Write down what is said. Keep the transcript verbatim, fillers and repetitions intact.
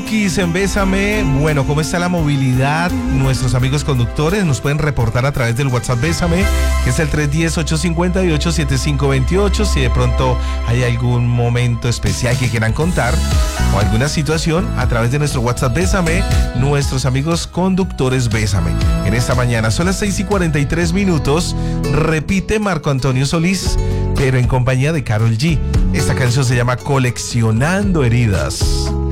Chiquis en Bésame. Bueno, ¿cómo está la movilidad? Nuestros amigos conductores nos pueden reportar a través del WhatsApp Bésame, que es el tres uno cero, ocho cinco ocho, siete cinco dos ocho. Si de pronto hay algún momento especial que quieran contar o alguna situación, a través de nuestro WhatsApp Bésame, nuestros amigos conductores Bésame. En esta mañana son las seis y cuarenta y tres minutos. Repite Marco Antonio Solís, pero en compañía de Karol G. Esta canción se llama Coleccionando Heridas.